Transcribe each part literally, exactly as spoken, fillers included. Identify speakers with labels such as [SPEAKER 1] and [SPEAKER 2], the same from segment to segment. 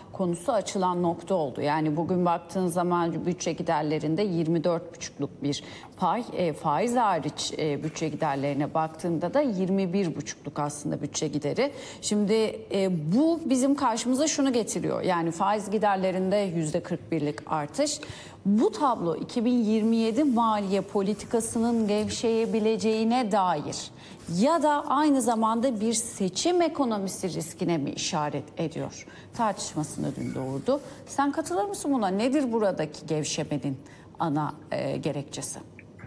[SPEAKER 1] konusu açılan nokta oldu. Yani bugün baktığın zaman bütçe giderlerinde yirmi dört buçukluk bir pay, e, faiz hariç e, bütçe giderlerine baktığında da yirmi bir buçukluk aslında bütçe gideri. Şimdi e, bu bizim karşımıza şunu getiriyor. Yani faiz giderlerinde yüzde kırk birlik artış. Bu tablo iki bin yirmi yedi maliye politikasının gevşeyebileceğine dair ya da aynı zamanda bir seçim ekonomisi riskine mi işaret ediyor? Tartışmasını dün doğurdu. Sen katılır mısın buna? Nedir buradaki gevşemenin ana e, gerekçesi?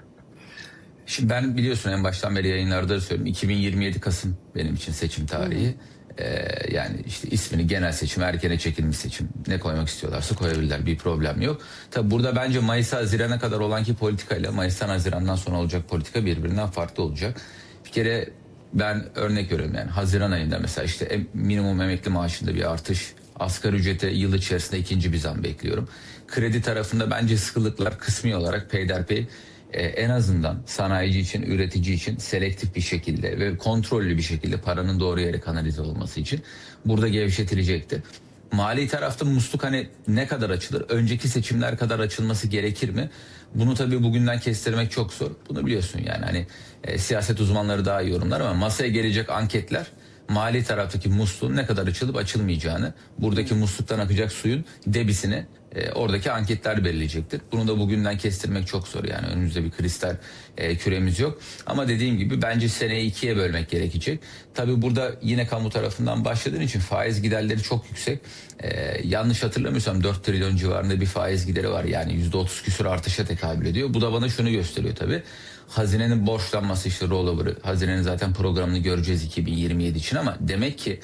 [SPEAKER 2] Şimdi ben biliyorsun en baştan beri yayınlarda söylüyorum. iki bin yirmi yedi Kasım benim için seçim tarihi. Hı hı. Ee, yani işte ismini genel seçim, erkene çekilmiş seçim. Ne koymak istiyorlarsa koyabilirler. Bir problem yok. Tabi burada bence Mayıs Haziran'a kadar olan ki politikayla Mayıs'tan Haziran'dan sonra olacak politika birbirinden farklı olacak. Bir kere ben örnek veriyorum yani Haziran ayında mesela işte minimum emekli maaşında bir artış. Asgari ücrete yıl içerisinde ikinci bir zam bekliyorum. Kredi tarafında bence sıkılıklar kısmi olarak peyderpey Ee, en azından sanayici için, üretici için selektif bir şekilde ve kontrollü bir şekilde paranın doğru yere kanalize olması için burada gevşetilecektir. Mali tarafta musluk hani ne kadar açılır? Önceki seçimler kadar açılması gerekir mi? Bunu tabii bugünden kestirmek çok zor. Bunu biliyorsun yani hani e, siyaset uzmanları daha iyi yorumlar ama masaya gelecek anketler mali taraftaki musluğun ne kadar açılıp açılmayacağını, buradaki musluktan akacak suyun debisini e, oradaki anketler belirleyecektir. Bunu da bugünden kestirmek çok zor yani önümüzde bir kristal e, küremiz yok. Ama dediğim gibi bence seneyi ikiye bölmek gerekecek. Tabii burada yine kamu tarafından başladığın için faiz giderleri çok yüksek. E, yanlış hatırlamıyorsam dört trilyon civarında bir faiz gideri var yani yüzde otuz küsur artışa tekabül ediyor. Bu da bana şunu gösteriyor tabii. Hazinenin borçlanması işte rollover'ı, hazinenin zaten programını göreceğiz iki bin yirmi yedi için ama demek ki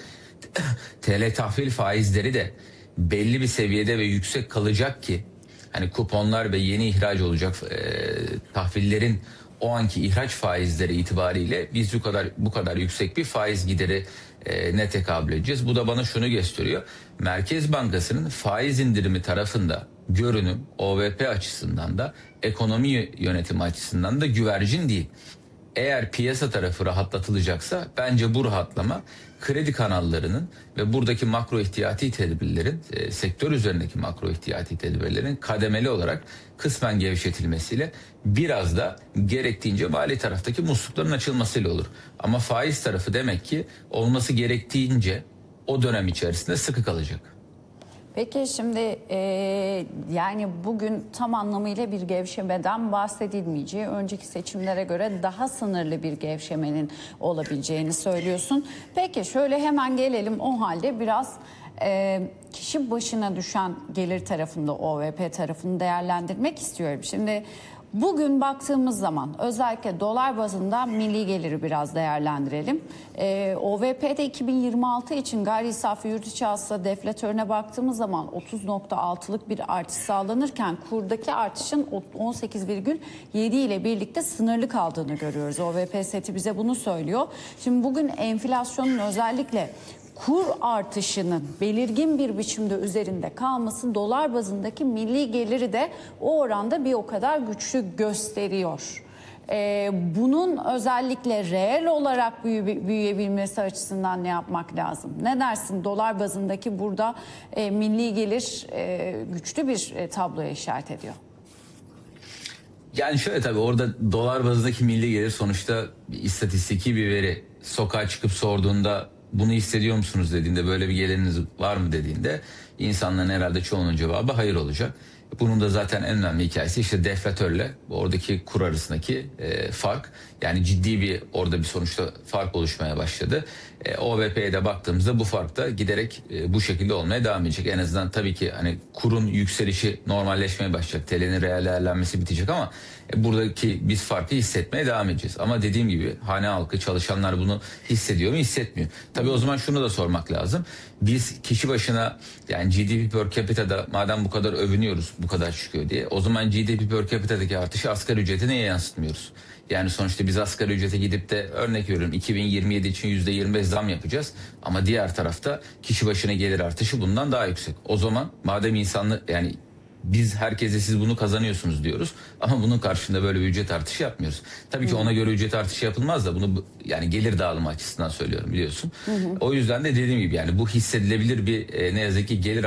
[SPEAKER 2] T L tahvil faizleri de belli bir seviyede ve yüksek kalacak ki hani kuponlar ve yeni ihraç olacak e, tahvillerin o anki ihraç faizleri itibariyle biz bu kadar bu kadar yüksek bir faiz gideri e, ne tekabül edeceğiz. Bu da bana şunu gösteriyor. Merkez Bankası'nın faiz indirimi tarafında görünüm O V P açısından da ekonomi yönetimi açısından da güvercin değil. Eğer piyasa tarafı rahatlatılacaksa bence bu rahatlama kredi kanallarının ve buradaki makro ihtiyati tedbirlerin, e, sektör üzerindeki makro ihtiyati tedbirlerin kademeli olarak kısmen gevşetilmesiyle biraz da gerektiğince mali taraftaki muslukların açılmasıyla olur. Ama faiz tarafı demek ki olması gerektiğince o dönem içerisinde sıkı kalacak.
[SPEAKER 1] Peki şimdi e, yani bugün tam anlamıyla bir gevşemeden bahsedilmeyeceği, önceki seçimlere göre daha sınırlı bir gevşemenin olabileceğini söylüyorsun. Peki şöyle hemen gelelim o halde biraz e, kişi başına düşen gelir tarafında O V P tarafını değerlendirmek istiyorum. Şimdi bugün baktığımız zaman özellikle dolar bazında milli geliri biraz değerlendirelim. Ee, O V P'de iki bin yirmi altı için gayri safi yurt içi hasıla deflatörüne baktığımız zaman otuz nokta altılık bir artış sağlanırken kurdaki artışın on sekiz virgül yedi ile birlikte sınırlı kaldığını görüyoruz. O V P seti bize bunu söylüyor. Şimdi bugün enflasyonun özellikle kur artışının belirgin bir biçimde üzerinde kalması dolar bazındaki milli geliri de o oranda bir o kadar güçlü gösteriyor. Ee, bunun özellikle reel olarak büyü, büyüyebilmesi açısından ne yapmak lazım? Ne dersin? Dolar bazındaki burada e, milli gelir e, güçlü bir e, tabloya işaret ediyor.
[SPEAKER 2] Yani şöyle tabii orada dolar bazındaki milli gelir sonuçta bir istatistiki bir veri. Sokağa çıkıp sorduğunda bunu hissediyor musunuz dediğinde, böyle bir geliriniz var mı dediğinde insanların herhalde çoğunun cevabı hayır olacak. Bunun da zaten en önemli hikayesi işte deflatörle oradaki kur arasındaki e, fark. Yani ciddi bir orada bir sonuçta fark oluşmaya başladı. E, O V P'ye de baktığımızda bu fark da giderek e, bu şekilde olmaya devam edecek. En azından tabii ki hani kurun yükselişi normalleşmeye başlayacak. T L'nin reel değerlenmesi bitecek ama e, buradaki biz farkı hissetmeye devam edeceğiz. Ama dediğim gibi hane halkı, çalışanlar bunu hissediyor mu, hissetmiyor. Tabii o zaman şunu da sormak lazım. Biz kişi başına yani G D P per capita'da madem bu kadar övünüyoruz, bu kadar çıkıyor diye, o zaman G D P per capita'daki artışı asgari ücrete niye yansıtmıyoruz? Yani sonuçta biz asgari ücrete gidip de örnek veriyorum iki bin yirmi yedi için yüzde yirmi beş zam yapacağız. Ama diğer tarafta kişi başına gelir artışı bundan daha yüksek. O zaman madem insanlık yani biz herkese siz bunu kazanıyorsunuz diyoruz ama bunun karşılığında böyle bir ücret artışı yapmıyoruz. Tabii ki ona göre ücret artışı yapılmaz da bunu yani gelir dağılımı açısından söylüyorum biliyorsun. Hı hı. O yüzden de dediğim gibi yani bu hissedilebilir bir e, ne yazık ki gelir